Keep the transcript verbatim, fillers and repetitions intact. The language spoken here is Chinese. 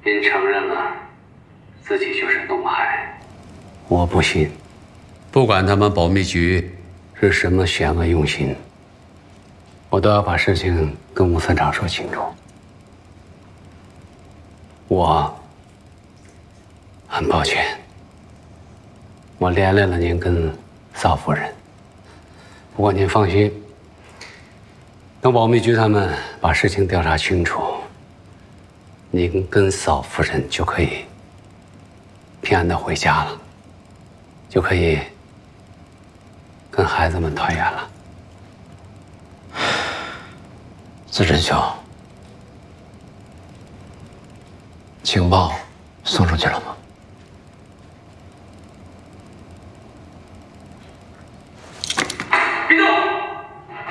您承认了自己就是东海，我不信。不管他们保密局是什么险恶用心，我都要把事情跟吴村长说清楚。我很抱歉，我连累了您跟嫂夫人。不过您放心，等保密局他们把事情调查清楚，您跟嫂夫人就可以平安的回家了，就可以跟孩子们团圆了。 自珍兄，情报送出去了吗？